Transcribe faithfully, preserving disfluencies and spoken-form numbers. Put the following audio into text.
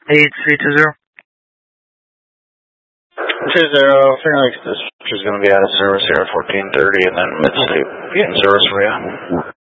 Eight three two zero. Two zero. Feeling like this is going to be out of service here at fourteen thirty, and then mid-sleep. Getting service for you.